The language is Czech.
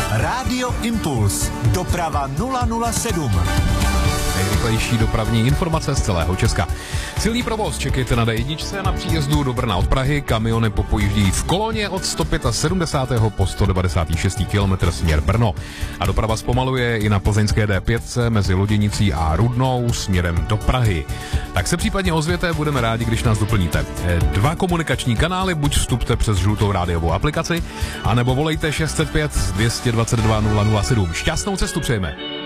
Rádio Impuls. Doprava 007. Nejrychlejší dopravní informace z celého Česka. Silný provoz čekejte na D1 na příjezdu do Brna od Prahy. Kamiony popojíždí v koloně od 175. po 196. km směr Brno. A doprava zpomaluje i na plzeňské D5 mezi Loděnicí a Rudnou směrem do Prahy. Tak se případně ozvěte, budeme rádi, když nás doplníte. 2 komunikační kanály, buď vstupte přes žlutou rádiovou aplikaci, anebo volejte 605 222 007. Šťastnou cestu přejeme.